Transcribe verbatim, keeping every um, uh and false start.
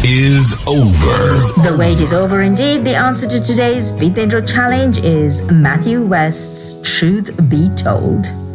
is over. The wait is over indeed. The answer to today's Beat the Intro challenge is Matthew West's Truth Be Told.